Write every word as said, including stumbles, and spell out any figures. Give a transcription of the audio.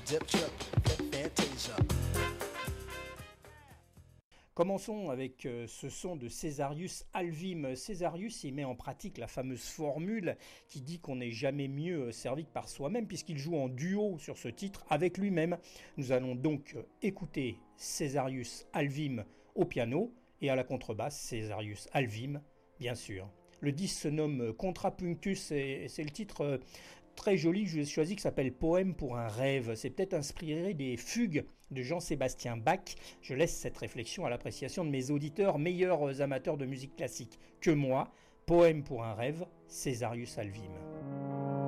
dip, trip, fantasia. Commençons avec ce son de Césarius Alvim. Césarius, il met en pratique la fameuse formule qui dit qu'on n'est jamais mieux servi que par soi-même, puisqu'il joue en duo sur ce titre avec lui-même. Nous allons donc écouter Césarius Alvim au piano et à la contrebasse Césarius Alvim, bien sûr. Le disque se nomme Contrapunctus et c'est le titre très joli que je choisi qui s'appelle Poème pour un rêve. C'est peut-être inspiré des fugues de Jean-Sébastien Bach. Je laisse cette réflexion à l'appréciation de mes auditeurs, meilleurs amateurs de musique classique que moi. Poème pour un rêve, Césarius Alvim.